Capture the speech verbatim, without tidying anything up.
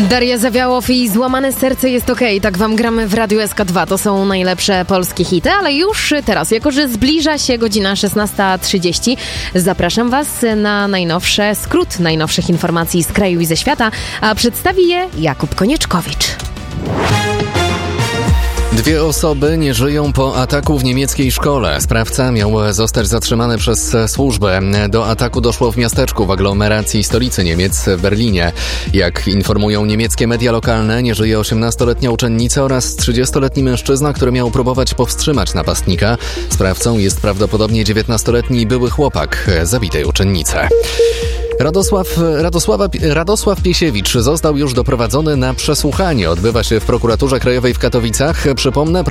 Daria Zawiałow i Złamane serce jest okej. Tak wam gramy w Radiu S K dwa. To są najlepsze polskie hity, ale już teraz, jako że zbliża się godzina szesnasta trzydzieści, zapraszam was na najnowsze, skrót najnowszych informacji z kraju i ze świata, a przedstawi je Jakub Konieczkowicz. Dwie osoby nie żyją po ataku w niemieckiej szkole. Sprawca miał zostać zatrzymany przez służbę. Do ataku doszło w miasteczku w aglomeracji stolicy Niemiec, w Berlinie. Jak informują niemieckie media lokalne, nie żyje osiemnastoletnia uczennica oraz trzydziestoletni mężczyzna, który miał próbować powstrzymać napastnika. Sprawcą jest prawdopodobnie dziewiętnastoletni były chłopak zabitej uczennicy. Radosław, Radosława, Radosław Piesiewicz został już doprowadzony na przesłuchanie. Odbywa się w prokuraturze krajowej w Katowicach. Przypomnę,